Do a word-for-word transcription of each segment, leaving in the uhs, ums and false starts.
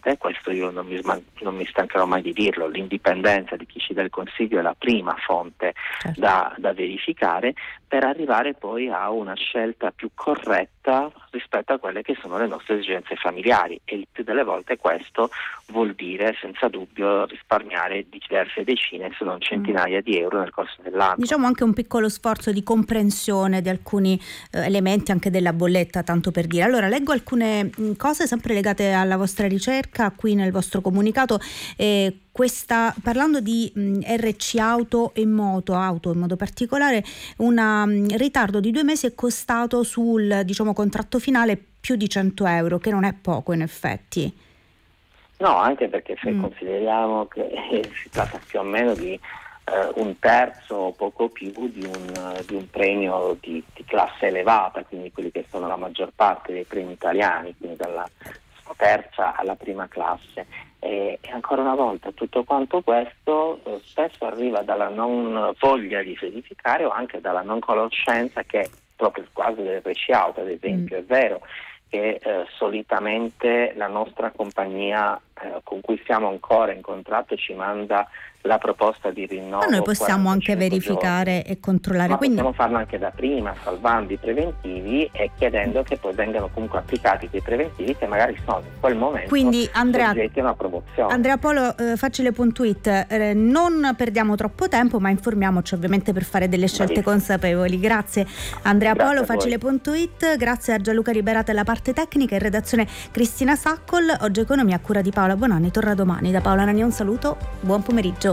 ovviamente, questo io non mi, sman- non mi stancherò mai di dirlo, l'indipendenza di chi ci dà il consiglio è la prima fonte certo. da, da verificare, per arrivare poi a una scelta più corretta rispetto a quelle che sono le nostre esigenze familiari, e il più delle volte questo vuol dire senza dubbio risparmiare diverse decine se non centinaia di euro nel corso dell'anno. Diciamo anche un piccolo sforzo di comprensione di alcuni eh, elementi anche della bolletta, tanto per dire. Allora leggo alcune mh, cose sempre legate alla vostra ricerca qui nel vostro comunicato. eh, Questa, parlando di mh, R C Auto e Moto Auto in modo particolare, un ritardo di due mesi è costato sul, diciamo, contratto finale più di cento euro, che non è poco in effetti. No, anche perché se Mm. consideriamo che eh, si tratta più o meno di eh, un terzo o poco più di un, di un premio di, di classe elevata, quindi quelli che sono la maggior parte dei premi italiani, quindi dalla terza alla prima classe. E, e ancora una volta tutto quanto questo eh, spesso arriva dalla non voglia di verificare o anche dalla non conoscenza, che proprio quasi del R C Auto ad esempio. Mm. È vero che eh, solitamente la nostra compagnia eh, con cui siamo ancora in contratto ci manda la proposta di rinnovo. Ma noi possiamo anche verificare giorni. E controllare. Ma Quindi possiamo farlo anche da prima, salvando i preventivi e chiedendo che poi vengano comunque applicati dei preventivi che magari sono in quel momento Quindi, Andrea, soggetti a una promozione. Andrea Polo, eh, facile.it, eh, non perdiamo troppo tempo, ma informiamoci ovviamente per fare delle scelte Bravissimo. consapevoli. Grazie Andrea Grazie Polo, a voi. facile.it, grazie a Gianluca Liberata e la parte tecnica, in redazione Cristina Saccol. Oggi Economia a cura di Paola Bonanni torna domani. Da Paola Nani un saluto, buon pomeriggio.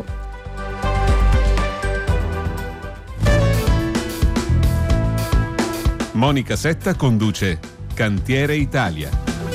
Monica Setta conduce Cantiere Italia.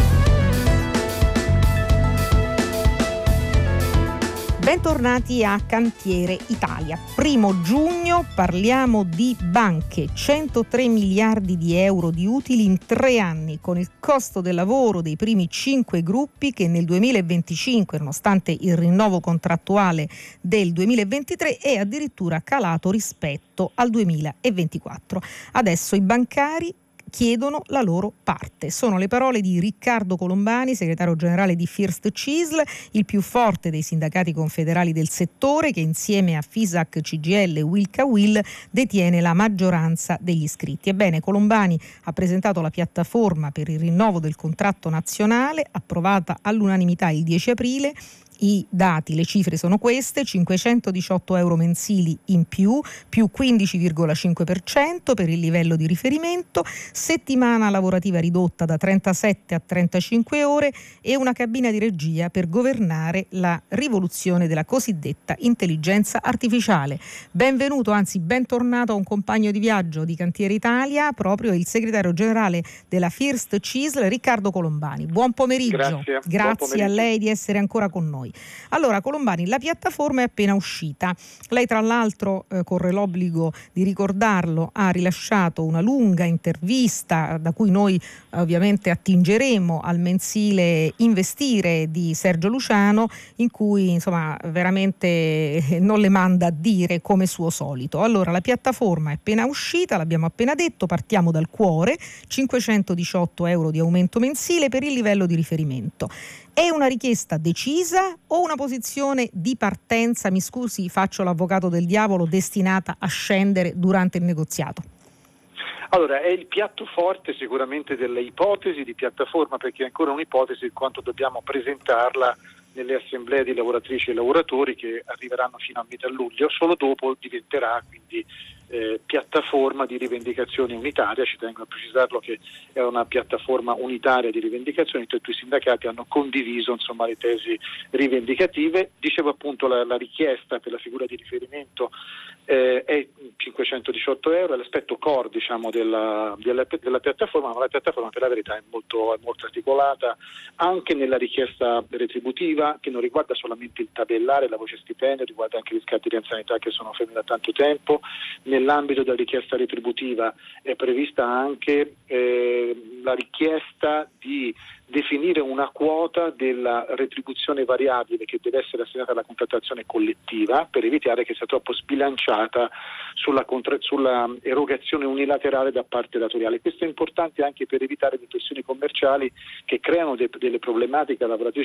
Bentornati a Cantiere Italia. Primo giugno parliamo di banche, centotré miliardi di euro di utili in tre anni, con il costo del lavoro dei primi cinque gruppi che nel duemilaventicinque, nonostante il rinnovo contrattuale del duemilaventitré, è addirittura calato rispetto al duemilaventiquattro. Adesso i bancari chiedono la loro parte. Sono le parole di Riccardo Colombani, segretario generale di First CISL, il più forte dei sindacati confederali del settore, che insieme a FISAC, C G I L e Wilca-Will detiene la maggioranza degli iscritti. Ebbene, Colombani ha presentato la piattaforma per il rinnovo del contratto nazionale, approvata all'unanimità il dieci aprile. I dati, le cifre sono queste: cinquecentodiciotto euro mensili in più, più quindici virgola cinque per cento per il livello di riferimento, settimana lavorativa ridotta da trentasette a trentacinque ore e una cabina di regia per governare la rivoluzione della cosiddetta intelligenza artificiale. Benvenuto, anzi bentornato a un compagno di viaggio di Cantiere Italia, proprio il segretario generale della First CISL, Riccardo Colombani. Buon pomeriggio. Grazie, Grazie buon pomeriggio. a lei di essere ancora con noi. Allora, Colombani, la piattaforma è appena uscita. Lei, tra l'altro, eh, corre l'obbligo di ricordarlo, ha rilasciato una lunga intervista da cui noi eh, ovviamente attingeremo al mensile Investire di Sergio Luciano, in cui insomma veramente eh, non le manda a dire come suo solito. Allora, la piattaforma è appena uscita, l'abbiamo appena detto, partiamo dal cuore: cinquecentodiciotto euro di aumento mensile per il livello di riferimento. È una richiesta decisa o una posizione di partenza, mi scusi, faccio l'avvocato del diavolo, destinata a scendere durante il negoziato? Allora, è il piatto forte sicuramente delle ipotesi di piattaforma, perché è ancora un'ipotesi in quanto dobbiamo presentarla nelle assemblee di lavoratrici e lavoratori che arriveranno fino a metà luglio. Solo dopo diventerà quindi eh, piattaforma di rivendicazione unitaria. Ci tengo a precisarlo che è una piattaforma unitaria di rivendicazioni, tutti i sindacati hanno condiviso insomma le tesi rivendicative. Dicevo appunto la, la richiesta per la figura di riferimento eh, è cinquecentodiciotto euro, è l'aspetto core diciamo della, della, della piattaforma, ma la piattaforma per la verità è molto, è molto articolata anche nella richiesta retributiva, che non riguarda solamente il tabellare, la voce stipendio, riguarda anche gli scatti di anzianità che sono fermi da tanto tempo. Nell'ambito della richiesta retributiva è prevista anche eh, la richiesta di definire una quota della retribuzione variabile che deve essere assegnata alla contrattazione collettiva, per evitare che sia troppo sbilanciata sulla, contra- sulla erogazione unilaterale da parte datoriale. Questo è importante anche per evitare le pressioni commerciali che creano de- delle problematiche lavoratrici